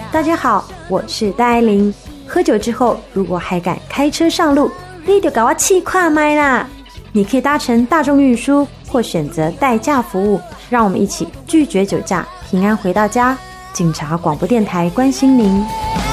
大家好，我是戴爱玲。喝酒之后，如果还敢开车上路，你就给我气跨麦啦！你可以搭乘大众运输或选择代驾服务，让我们一起拒绝酒驾，平安回到家。警察广播电台关心您。